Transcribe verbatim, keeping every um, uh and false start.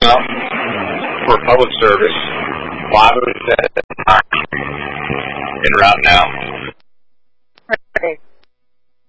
out for public service. Five of us en route now.